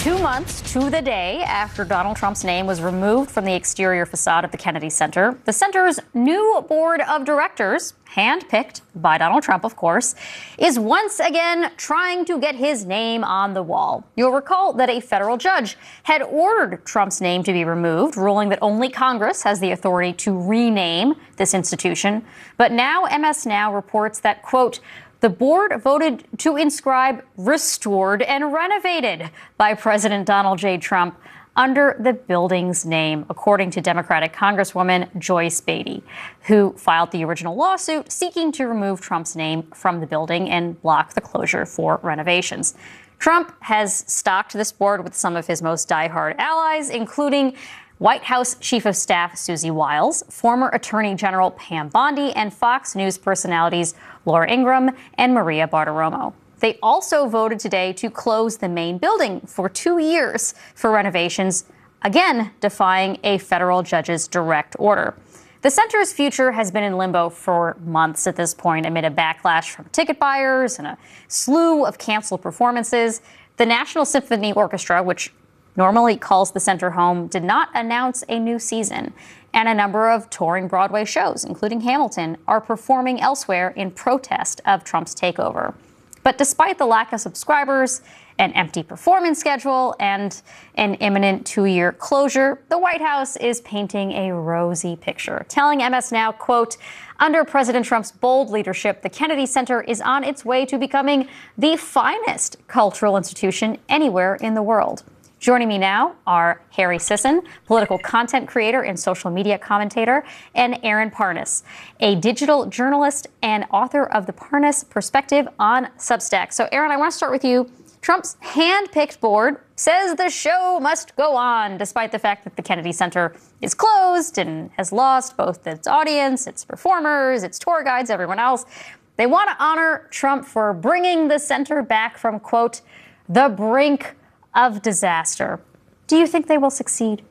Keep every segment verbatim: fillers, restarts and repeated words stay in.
Two months to the day after Donald Trump's name was removed from the exterior facade of the Kennedy Center, the center's new board of directors, handpicked by Donald Trump, of course, is once again trying to get his name on the wall. You'll recall that a federal judge had ordered Trump's name to be removed, ruling that only Congress has the authority to rename this institution. But now M S Now reports that, quote, the board voted to inscribe restored and renovated by President Donald J. Trump under the building's name, according to Democratic Congresswoman Joyce Beatty, who filed the original lawsuit seeking to remove Trump's name from the building and block the closure for renovations. Trump has stocked this board with some of his most diehard allies, including White House Chief of Staff Susie Wiles, former Attorney General Pam Bondi, and Fox News personalities Laura Ingraham and Maria Bartiromo. They also voted today to close the main building for two years for renovations, again defying a federal judge's direct order. The center's future has been in limbo for months at this point amid a backlash from ticket buyers and a slew of canceled performances. The National Symphony Orchestra, which normally calls the center home, did not announce a new season. And a number of touring Broadway shows, including Hamilton, are performing elsewhere in protest of Trump's takeover. But despite the lack of subscribers, an empty performance schedule, and an imminent two-year closure, the White House is painting a rosy picture, telling M S Now, quote, under President Trump's bold leadership, the Kennedy Center is on its way to becoming the finest cultural institution anywhere in the world. Joining me now are Harry Sisson, political content creator and social media commentator, and Aaron Parnas, a digital journalist and author of The Parnas Perspective on Substack. So, Aaron, I want to start with you. Trump's hand-picked board says the show must go on, despite the fact that the Kennedy Center is closed and has lost both its audience, its performers, its tour guides, everyone else. They want to honor Trump for bringing the center back from, quote, the brink of disaster. Do you think they will succeed?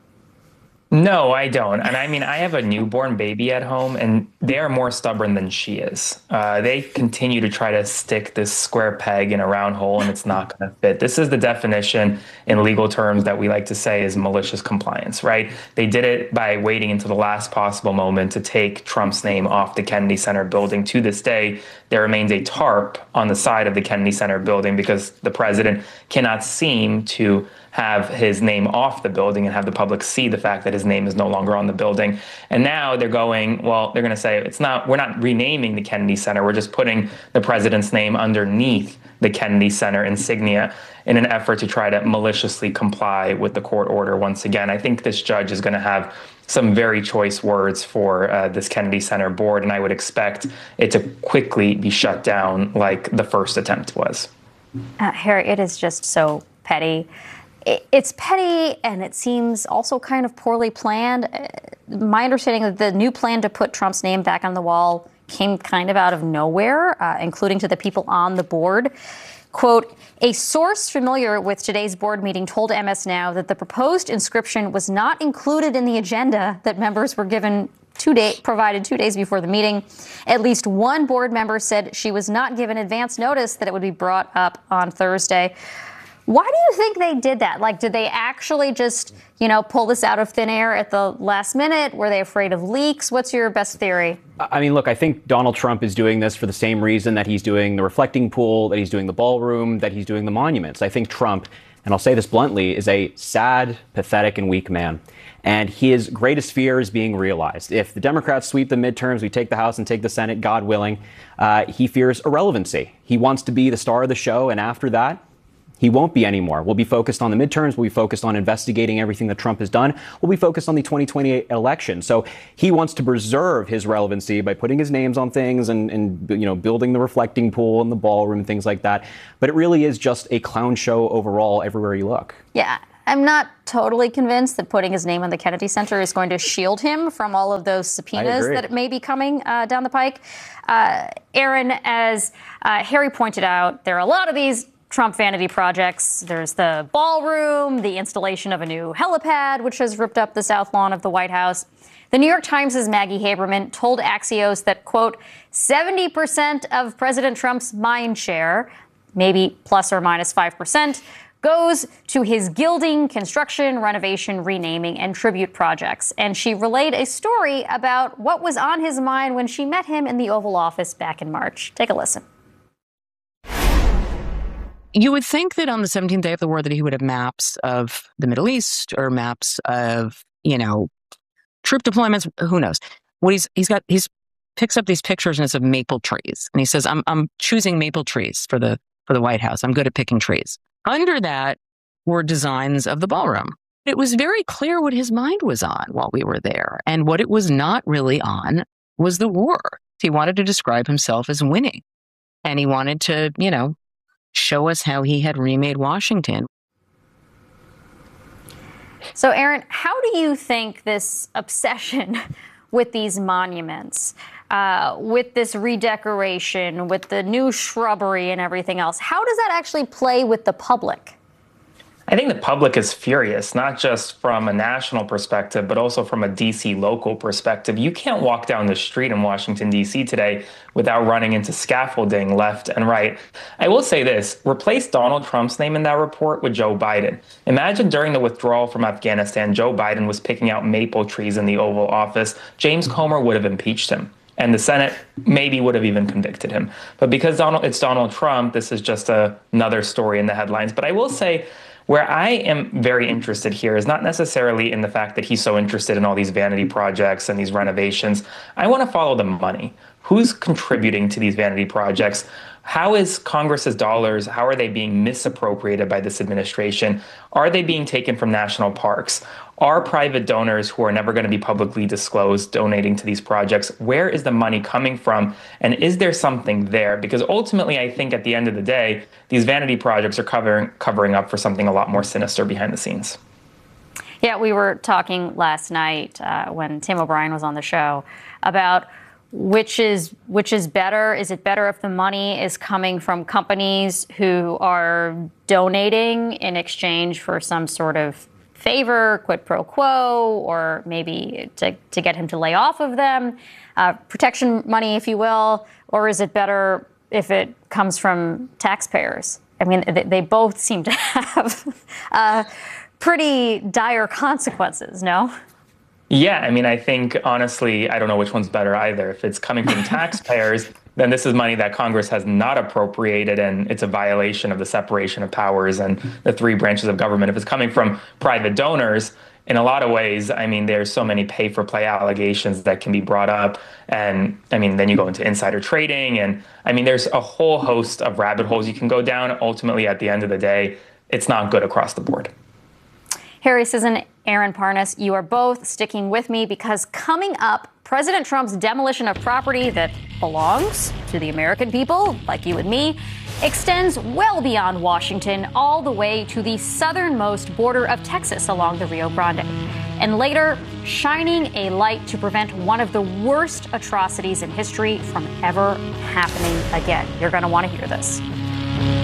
No, I don't. And I mean, I have a newborn baby at home, and they are more stubborn than she is. Uh, they continue to try to stick this square peg in a round hole, and it's not going to fit. This is the definition in legal terms that we like to say is malicious compliance, right? They did it by waiting until the last possible moment to take Trump's name off the Kennedy Center building. To this day, there remains a tarp on the side of the Kennedy Center building because the president cannot seem to have his name off the building and have the public see the fact that his name is no longer on the building. And now they're going, well, they're going to say, it's not, we're not renaming the Kennedy Center. We're just putting the president's name underneath the Kennedy Center insignia in an effort to try to maliciously comply with the court order once again. I think this judge is going to have some very choice words for uh, this Kennedy Center board, and I would expect it to quickly be shut down like the first attempt was. Uh, Harry, it is just so petty. It's petty, and it seems also kind of poorly planned. My understanding is the new plan to put Trump's name back on the wall came kind of out of nowhere, uh, including to the people on the board. Quote, a source familiar with today's board meeting told M S Now that the proposed inscription was not included in the agenda that members were given two day, provided two days before the meeting. At least one board member said she was not given advance notice that it would be brought up on Thursday. Why do you think they did that? Like, did they actually just, you know, pull this out of thin air at the last minute? Were they afraid of leaks? What's your best theory? I mean, look, I think Donald Trump is doing this for the same reason that he's doing the reflecting pool, that he's doing the ballroom, that he's doing the monuments. I think Trump, and I'll say this bluntly, is a sad, pathetic, and weak man. And his greatest fear is being realized. If the Democrats sweep the midterms, we take the House and take the Senate, God willing, uh, he fears irrelevancy. He wants to be the star of the show, and after that, he won't be anymore. We'll be focused on the midterms. We'll be focused on investigating everything that Trump has done. We'll be focused on the twenty twenty-eight election. So he wants to preserve his relevancy by putting his names on things and, and you know, building the reflecting pool and the ballroom and things like that. But it really is just a clown show overall everywhere you look. Yeah, I'm not totally convinced that putting his name on the Kennedy Center is going to shield him from all of those subpoenas that may be coming uh, down the pike. Uh, Aaron, as uh, Harry pointed out, there are a lot of these Trump vanity projects. There's the ballroom, the installation of a new helipad, which has ripped up the south lawn of the White House. The New York Times' Maggie Haberman told Axios that, quote, seventy percent of President Trump's mind share, maybe plus or minus five percent, goes to his gilding, construction, renovation, renaming, and tribute projects. And she relayed a story about what was on his mind when she met him in the Oval Office back in March. Take a listen. You would think that on the seventeenth day of the war that he would have maps of the Middle East or maps of, you know, troop deployments. Who knows? What he's he's got he's picks up these pictures and it's of maple trees, and he says, "I'm I'm choosing maple trees for the for the White House. I'm good at picking trees." Under that were designs of the ballroom. It was very clear what his mind was on while we were there, and what it was not really on was the war. He wanted to describe himself as winning, and he wanted to, you know, show us how he had remade Washington. So, Aaron, how do you think this obsession with these monuments, uh, with this redecoration, with the new shrubbery and everything else, how does that actually play with the public? I think the public is furious, not just from a national perspective, but also from a D C local perspective. You can't walk down the street in Washington, D C today without running into scaffolding left and right. I will say this, replace Donald Trump's name in that report with Joe Biden. Imagine during the withdrawal from Afghanistan, Joe Biden was picking out maple trees in the Oval Office. James Comer would have impeached him. And the Senate maybe would have even convicted him. But because Donald, it's Donald Trump, this is just a, another story in the headlines. But I will say, where I am very interested here is not necessarily in the fact that he's so interested in all these vanity projects and these renovations. I want to follow the money. Who's contributing to these vanity projects? How is Congress's dollars, how are they being misappropriated by this administration? Are they being taken from national parks? Are private donors who are never going to be publicly disclosed donating to these projects? Where is the money coming from? And is there something there? Because ultimately, I think at the end of the day, these vanity projects are covering covering up for something a lot more sinister behind the scenes. Yeah, we were talking last night uh, when Tim O'Brien was on the show about which is which is better. Is it better if the money is coming from companies who are donating in exchange for some sort of favor, quid pro quo, or maybe to, to get him to lay off of them, uh, protection money, if you will, or is it better if it comes from taxpayers? I mean, they, they both seem to have uh, pretty dire consequences, no? Yeah, I mean, I think, honestly, I don't know which one's better either. If it's coming from taxpayers, then this is money that Congress has not appropriated, and it's a violation of the separation of powers and the three branches of government. If it's coming from private donors, in a lot of ways, I mean, there's so many pay-for-play allegations that can be brought up. And, I mean, then you go into insider trading. And, I mean, there's a whole host of rabbit holes you can go down. Ultimately, at the end of the day, it's not good across the board. Harry Sisson, Aaron Parnas, you are both sticking with me because coming up, President Trump's demolition of property that belongs to the American people, like you and me, extends well beyond Washington, all the way to the southernmost border of Texas along the Rio Grande. And later, shining a light to prevent one of the worst atrocities in history from ever happening again. You're going to want to hear this.